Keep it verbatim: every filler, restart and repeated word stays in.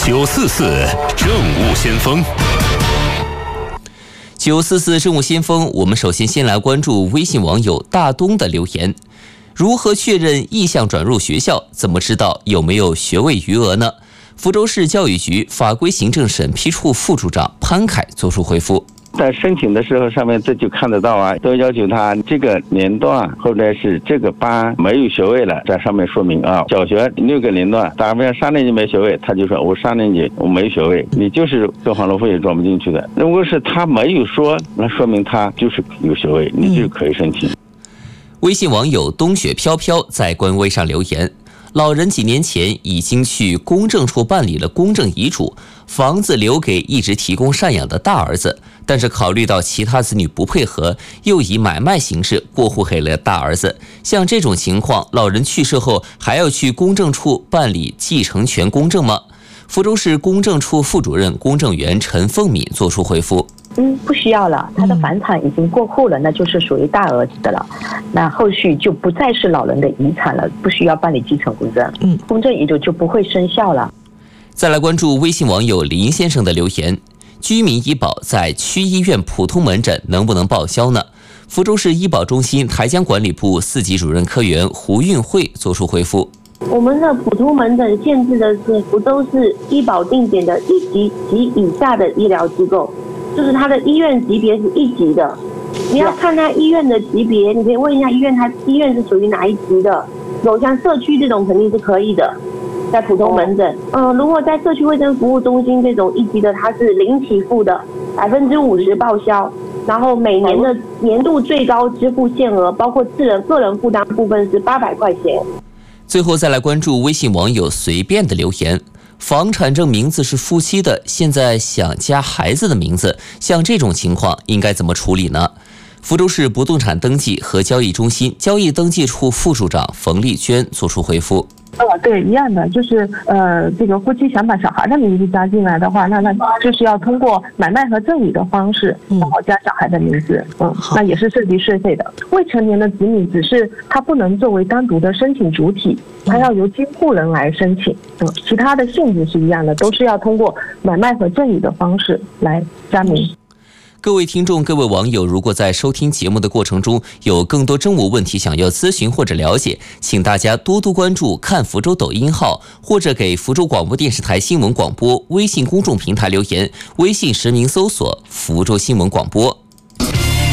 九四四政务先锋。 九四四政务先锋，我们首先先来关注微信网友大东的留言：如何确认意向转入学校？怎么知道有没有学位余额呢？福州市教育局法规行政审批处副处长潘凯作出回复。 在申请的时候，上面这就看得到啊，都要求他这个年段或者是这个班没有学位了，在上面说明啊。小学六个年段，打比方三年级没学位，他就说我三年级我没学位，你就是跟黄乐福也装不进去的。如果是他没有说，那说明他就是有学位，你就可以申请。 嗯、微信网友冬雪飘飘在官微上留言。老人几年前已经去公证处办理了公证遗嘱，房子留给一直提供赡养的大儿子，但是考虑到其他子女不配合，又以买卖形式过户给了大儿子。像这种情况，老人去世后还要去公证处办理继承权公证吗？福州市公证处副主任公证员陈凤敏作出回复。 嗯，不需要了，他的房产已经过户了，那就是属于大儿子的了，那后续就不再是老人的遗产了，不需要办理继承公证，嗯，公证遗嘱就不会生效了。 再来关注微信网友林先生的留言：居民医保在区医院普通门诊能不能报销呢？福州市医保中心台江管理部四级主任科员胡运慧作出回复。 我们的普通门诊限制的是福州市医保定点的一级及以下的医疗机构，就是它的医院级别是一级的，你要看它医院的级别，你可以问一下医院，它医院是属于哪一级的。有像社区这种肯定是可以的，在普通门诊，嗯、呃，如果在社区卫生服务中心这种一级的，它是零起付的，百分之五十报销，然后每年的年度最高支付限额，包括个人个人负担部分是八百块钱。 最后再来关注微信网友随便的留言。房产证名字是夫妻的，现在想加孩子的名字，像这种情况应该怎么处理呢？福州市不动产登记和交易中心交易登记处副处长冯丽娟作出回复。 呃，对，一样的，就是呃，这个夫妻想把小孩的名字加进来的话，那那就是要通过买卖和赠与的方式，然后加小孩的名字，嗯，那也是涉及税费的。未成年的子女只是他不能作为单独的申请主体，他要由监护人来申请，嗯，其他的性质是一样的，都是要通过买卖和赠与的方式来加名。 各位听众，各位网友，如果在收听节目的过程中有更多政务问题想要咨询或者了解，请大家多多关注看福州抖音号，或者给福州广播电视台新闻广播微信公众平台留言，微信实名搜索福州新闻广播。